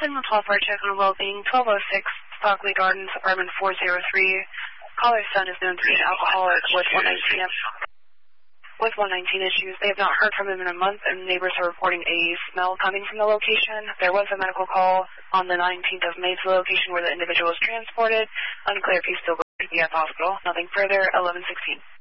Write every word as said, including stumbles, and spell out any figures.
Signal twelve for a check on well-being, twelve oh six, Stockley Gardens, apartment four oh three. Caller's son is known to be an alcoholic with one nineteen with one nineteen issues. They have not heard from him in a month, and neighbors are reporting a smell coming from the location. There was a medical call on the nineteenth of May to the location where the individual was transported. Unclear if he's still going to be at the hospital. Nothing further, eleven sixteen.